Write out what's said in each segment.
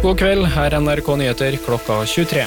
God kveld, her NRK Nyheter klokka 23.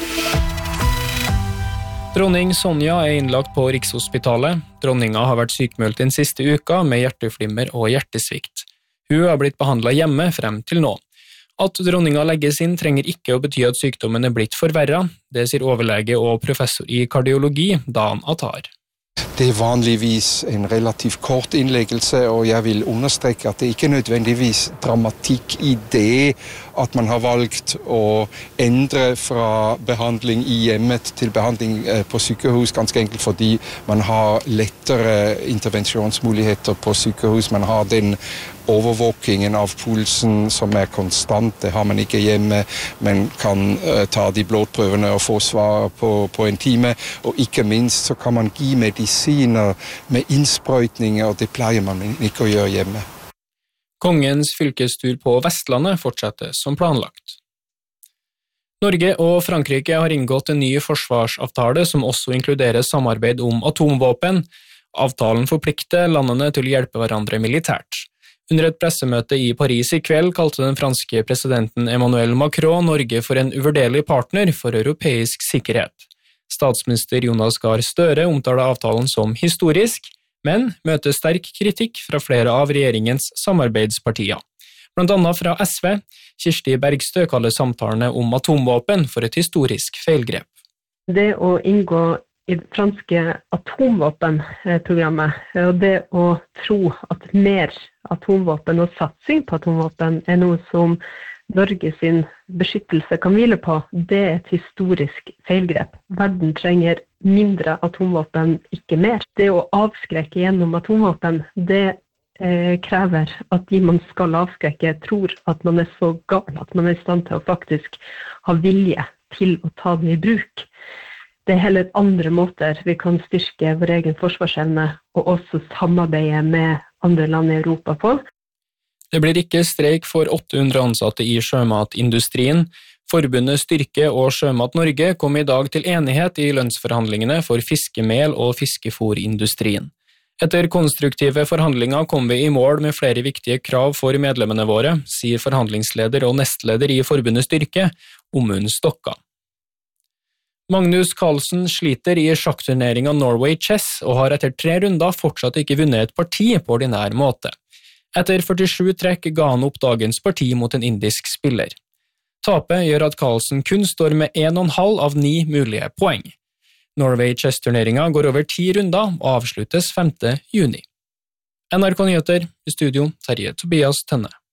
Dronning Sonja innlagt på Rikshospitalet. Dronninga har vært sykmeldt den siste uka med hjerteflimmer og hjertesvikt. Hun har blitt behandlet hjemme frem til nå. At dronninga legges inn trenger ikke å bety at sykdommen blitt forverret. Det sier overlege og professor i kardiologi, Dan Attar. Det vanligvis en relativt kort innleggelse, og jeg vil understreke at det ikke nødvendigvis dramatikk i det at man har valgt å endre fra behandling i hjemmet til behandling på sykehus, ganske enkelt fordi man har lettere intervensjonsmuligheter på sykehus. Man har den overvåkingen av pulsen som konstant, det har man ikke hjemme, men kan ta de blodprøvene og få svar på en time, og ikke minst så kan man gi medisiner med innsprøytninger, og det pleier man ikke å gjøre hjemme. Kongens fylkestur på Vestlandet fortsetter som planlagt. Norge og Frankrike har inngått en ny forsvarsavtale som også inkluderer samarbeid om atomvåpen. Avtalen forplikter landene til å hjelpe hverandre militært. Under et pressemøte i Paris i kveld kalte den franske presidenten Emmanuel Macron Norge for en uvurderlig partner for europeisk sikkerhet. Statsminister Jonas Gahr Støre omtaler avtalen som historisk, men møter sterk kritikk fra flere av regjeringens samarbeidspartier. Blant annet fra SV, Kirsti Bergstø kaller samtalene om atomvåpen for et historisk feilgrep. Det å inngå i det franske atomvåpenprogrammet, og det å tro at mer atomvåpen og satsing på atomvåpen noe som Norge sin beskyttelse kan hvile på, det et historisk feilgrep. Verden trenger mindre atomvåpen, ikke mer. Det å avskrekke gjennom atomvåpen, det krever at de man skal avskrekke tror at man så gal, at man i stand til å faktisk ha vilje til å ta det i bruk. Det heller andre måter vi kan styrke vår egen forsvarsevne og også samarbeide med andre land i Europa på. Det blir ikke streik for 800 ansatte i sjømatindustrien. Forbundet Styrke og Sjømat Norge kom i dag til enighet i lønnsforhandlingene for fiskemel- og fiskefôrindustrien. Etter konstruktive forhandlinger kom vi i mål med flere viktige krav for medlemmene våre, sier forhandlingsleder og nestleder i Forbundet Styrke, Omund Stokka. Magnus Carlsen sliter i sjakkturneringen Norway Chess og har etter 3 runder fortsatt ikke vunnet et parti på ordinær måte. Etter 47 trekk ga han opp dagens parti mot en indisk spiller. Tapet gjør at Carlsen kun står med 1,5 av 9 mulige poeng. Norway Chess-turneringen går over 10 runder og avsluttes 5. juni. NRK Nyheter, i studio Terje Tobias Tønne.